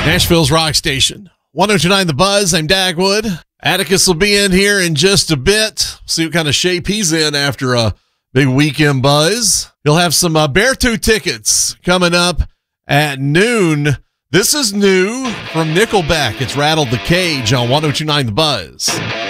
Nashville's Rock Station. 1029 The Buzz. I'm Dagwood. Atticus will be in here in just a bit. See what kind of shape he's in after a big weekend buzz. He'll have some Beartooth tickets coming up at noon. This is new from Nickelback. It's Rattled the Cage on 1029 The Buzz.